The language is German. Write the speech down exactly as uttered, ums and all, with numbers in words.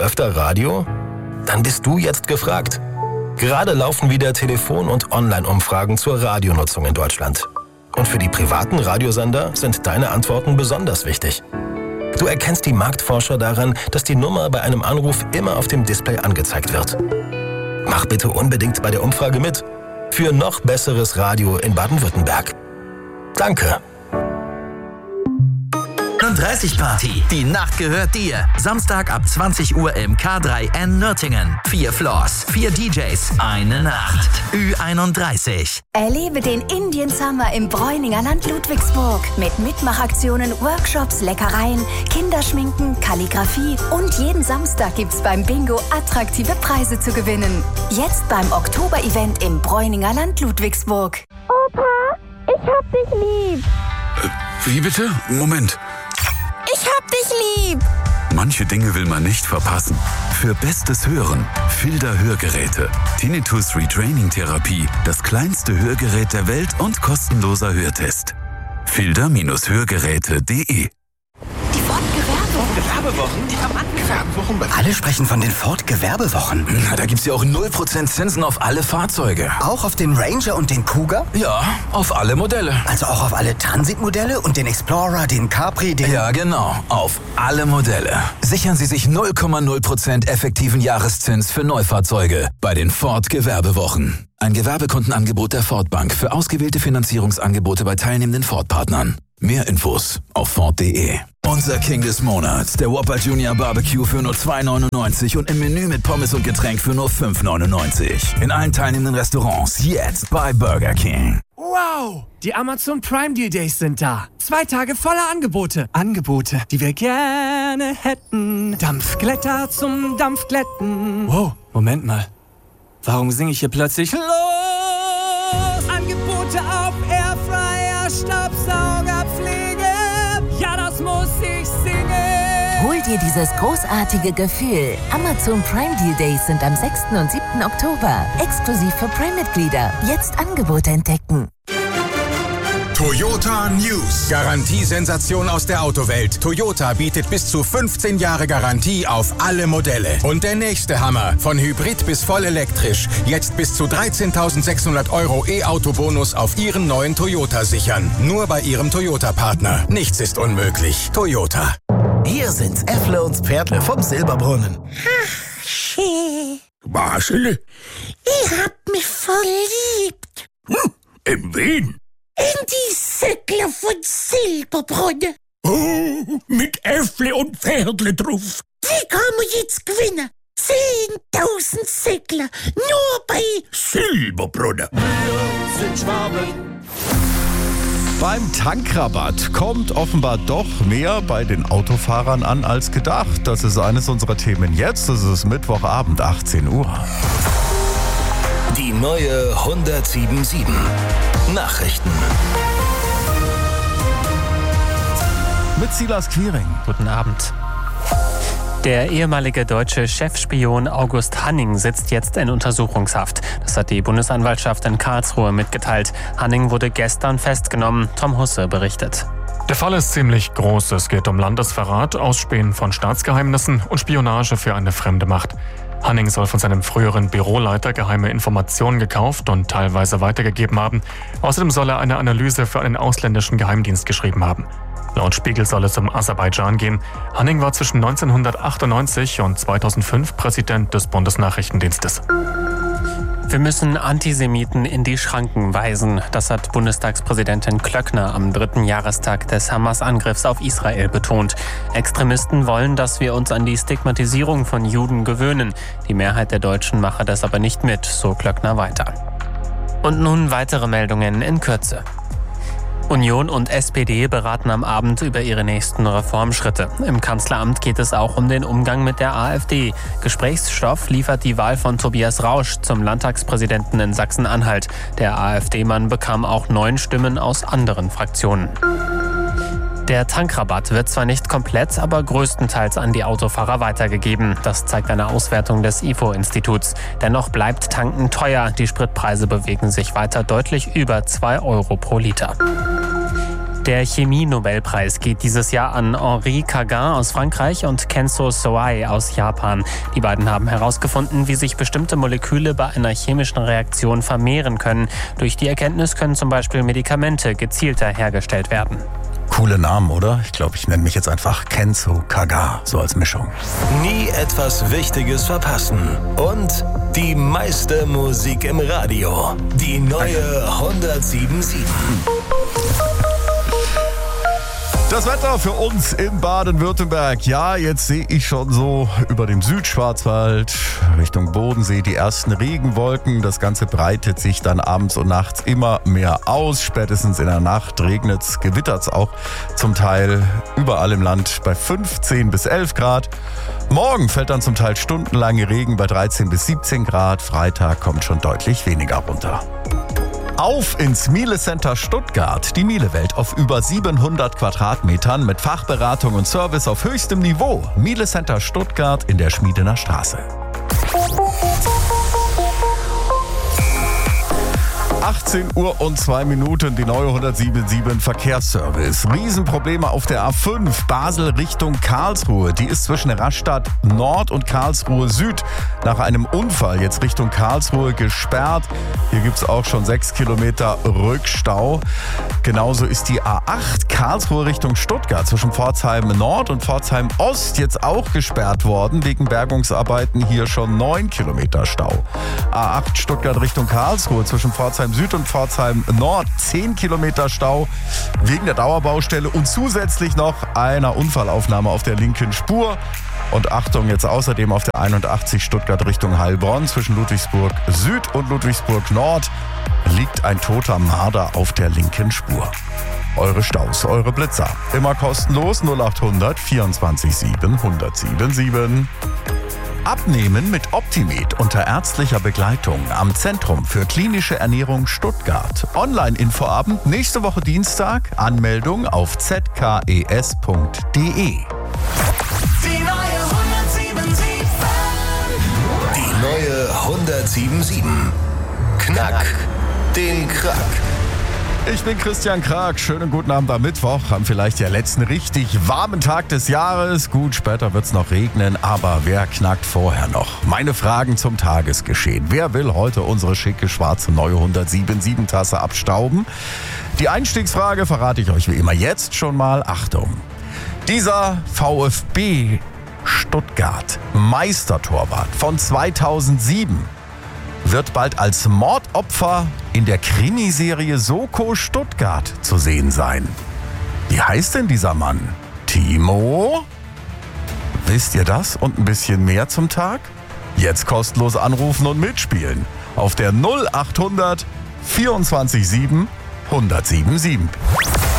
öfter Radio? Dann bist du jetzt gefragt. Gerade laufen wieder Telefon- und Online-Umfragen zur Radionutzung in Deutschland. Und für die privaten Radiosender sind deine Antworten besonders wichtig. Du erkennst die Marktforscher daran, dass die Nummer bei einem Anruf immer auf dem Display angezeigt wird. Mach bitte unbedingt bei der Umfrage mit. Für noch besseres Radio in Baden-Württemberg. Danke. einunddreißig Party. Die Nacht gehört dir. Samstag ab zwanzig Uhr im K drei N Nürtingen. Vier Floors, vier D Js, eine Nacht. Ü einunddreißig. Erlebe den Indian Summer im Bräuninger Land Ludwigsburg. Mit Mitmachaktionen, Workshops, Leckereien, Kinderschminken, Kalligrafie und jeden Samstag gibt's beim Bingo attraktive Preise zu gewinnen. Jetzt beim Oktober-Event im Bräuninger Land Ludwigsburg. Opa, ich hab dich lieb. Äh, wie bitte? Moment. Ich hab dich lieb. Manche Dinge will man nicht verpassen. Für bestes Hören, Filder Hörgeräte. Tinnitus Retraining Therapie, das kleinste Hörgerät der Welt und kostenloser Hörtest. Filder Hörgeräte punkt de. Die Ford-Gewerbewochen, die haben angefangen. Alle sprechen von den Ford-Gewerbewochen. Na, da gibt's ja auch null Prozent Zinsen auf alle Fahrzeuge. Auch auf den Ranger und den Cougar? Ja, auf alle Modelle. Also auch auf alle Transit-Modelle und den Explorer, den Capri, den... Ja, genau, auf alle Modelle. Sichern Sie sich null Komma null Prozent effektiven Jahreszins für Neufahrzeuge bei den Ford-Gewerbewochen. Ein Gewerbekundenangebot der Ford Bank für ausgewählte Finanzierungsangebote bei teilnehmenden Ford-Partnern. Mehr Infos auf Ford punkt de. Unser King des Monats, der Whopper Junior Barbecue für nur zwei neunundneunzig und im Menü mit Pommes und Getränk für nur fünf neunundneunzig. In allen teilnehmenden Restaurants jetzt bei Burger King. Wow! Die Amazon Prime Deal Days sind da. Zwei Tage voller Angebote. Angebote, die wir gerne hätten. Dampfglätter zum Dampfglätten. Wow, Moment mal. Warum singe ich hier plötzlich los? Angebote auf Airfryer, Staubsaugerpflege. Ja, das muss ich singen. Hol dir dieses großartige Gefühl. Amazon Prime Deal Days sind am sechsten und siebten Oktober. Exklusiv für Prime-Mitglieder. Jetzt Angebote entdecken. Toyota News. Garantiesensation aus der Autowelt. Toyota bietet bis zu fünfzehn Jahre Garantie auf alle Modelle. Und der nächste Hammer. Von Hybrid bis voll elektrisch. Jetzt bis zu dreizehntausendsechshundert Euro E-Auto-Bonus auf Ihren neuen Toyota sichern. Nur bei Ihrem Toyota-Partner. Nichts ist unmöglich. Toyota. Hier sind's Äffle und Pferdle vom Silberbrunnen. Ach, schön. Marschele? Ich hab mich verliebt. Hm, in wen? In die Säckler von Silberbrunn. Oh, mit Äffle und Pferdle drauf. Die kann man jetzt gewinnen. Zehntausend Säckler. Nur bei Silberbrunn. Wir sind Schwaben. Beim Tankrabatt kommt offenbar doch mehr bei den Autofahrern an als gedacht. Das ist eines unserer Themen jetzt. Das ist Mittwochabend, achtzehn Uhr. Die neue hundertsieben Komma sieben. Nachrichten. Mit Silas Quiring. Guten Abend. Der ehemalige deutsche Chefspion August Hanning sitzt jetzt in Untersuchungshaft. Das hat die Bundesanwaltschaft in Karlsruhe mitgeteilt. Hanning wurde gestern festgenommen. Tom Husse berichtet. Der Fall ist ziemlich groß. Es geht um Landesverrat, Ausspähen von Staatsgeheimnissen und Spionage für eine fremde Macht. Hanning soll von seinem früheren Büroleiter geheime Informationen gekauft und teilweise weitergegeben haben. Außerdem soll er eine Analyse für einen ausländischen Geheimdienst geschrieben haben. Laut Spiegel soll es um Aserbaidschan gehen. Hanning war zwischen neunzehnhundertachtundneunzig und zweitausendfünf Präsident des Bundesnachrichtendienstes. Wir müssen Antisemiten in die Schranken weisen. Das hat Bundestagspräsidentin Klöckner am dritten Jahrestag des Hamas-Angriffs auf Israel betont. Extremisten wollen, dass wir uns an die Stigmatisierung von Juden gewöhnen. Die Mehrheit der Deutschen mache das aber nicht mit, so Klöckner weiter. Und nun weitere Meldungen in Kürze. Union und S P D beraten am Abend über ihre nächsten Reformschritte. Im Kanzleramt geht es auch um den Umgang mit der AfD. Gesprächsstoff liefert die Wahl von Tobias Rausch zum Landtagspräsidenten in Sachsen-Anhalt. Der AfD-Mann bekam auch neun Stimmen aus anderen Fraktionen. Der Tankrabatt wird zwar nicht komplett, aber größtenteils an die Autofahrer weitergegeben. Das zeigt eine Auswertung des I F O-Instituts. Dennoch bleibt Tanken teuer. Die Spritpreise bewegen sich weiter deutlich über zwei Euro pro Liter. Der Chemie-Nobelpreis geht dieses Jahr an Henri Cagin aus Frankreich und Kenzo Soai aus Japan. Die beiden haben herausgefunden, wie sich bestimmte Moleküle bei einer chemischen Reaktion vermehren können. Durch die Erkenntnis können zum Beispiel Medikamente gezielter hergestellt werden. Coole Namen, oder? Ich glaube, ich nenne mich jetzt einfach Kenzo Cagin, so als Mischung. Nie etwas Wichtiges verpassen. Und die meiste Musik im Radio. Die neue hundertsieben Komma sieben. Das Wetter für uns in Baden-Württemberg. Ja, jetzt sehe ich schon so über dem Südschwarzwald Richtung Bodensee die ersten Regenwolken. Das Ganze breitet sich dann abends und nachts immer mehr aus. Spätestens in der Nacht regnet es, gewittert es auch zum Teil überall im Land bei fünfzehn bis elf Grad. Morgen fällt dann zum Teil stundenlange Regen bei dreizehn bis siebzehn Grad. Freitag kommt schon deutlich weniger runter. Auf ins Miele Center Stuttgart. Die Miele-Welt auf über siebenhundert Quadratmetern mit Fachberatung und Service auf höchstem Niveau. Miele Center Stuttgart in der Schmiedener Straße. achtzehn Uhr und zwei Minuten, die neue hundertsieben Komma sieben Verkehrsservice. Riesenprobleme auf der A fünf, Basel Richtung Karlsruhe. Die ist zwischen Rastatt Nord und Karlsruhe Süd nach einem Unfall jetzt Richtung Karlsruhe gesperrt. Hier gibt es auch schon sechs Kilometer Rückstau. Genauso ist die A acht Karlsruhe Richtung Stuttgart zwischen Pforzheim Nord und Pforzheim Ost jetzt auch gesperrt worden. Wegen Bergungsarbeiten hier schon neun Kilometer Stau. A acht Stuttgart Richtung Karlsruhe zwischen Pforzheim Süd und Pforzheim Nord zehn Kilometer Stau wegen der Dauerbaustelle und zusätzlich noch einer Unfallaufnahme auf der linken Spur. Und Achtung, jetzt außerdem auf der einundachtzig Stuttgart Richtung Heilbronn zwischen Ludwigsburg Süd und Ludwigsburg Nord liegt ein toter Marder auf der linken Spur. Eure Staus, eure Blitzer. Immer kostenlos null achthundert vierundzwanzig sieben hundertsieben sieben. Abnehmen mit Optimed unter ärztlicher Begleitung am Zentrum für klinische Ernährung Stuttgart. Online-Infoabend nächste Woche Dienstag. Anmeldung auf z k e s punkt d e. Die neue hundertsieben Komma sieben. Die neue hundertsieben Komma sieben. Knack den Krack. Ich bin Christian Krag. Schönen guten Abend am Mittwoch. Am vielleicht ja letzten richtig warmen Tag des Jahres. Gut, später wird es noch regnen, aber wer knackt vorher noch? Meine Fragen zum Tagesgeschehen. Wer will heute unsere schicke schwarze neue hundertsieben Komma sieben Tasse abstauben? Die Einstiegsfrage verrate ich euch wie immer jetzt schon mal. Achtung. Dieser VfB Stuttgart Meistertorwart von zweitausendsieben wird bald als Mordopfer in der Krimiserie Soko Stuttgart zu sehen sein. Wie heißt denn dieser Mann? Timo? Wisst ihr das und ein bisschen mehr zum Tag? Jetzt kostenlos anrufen und mitspielen auf der null achthundert vierundzwanzig sieben hundertsieben sieben.